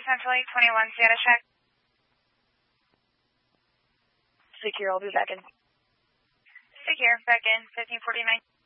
Central 821, Seattle check. Secure, I'll be back in. Secure, back in, 1549.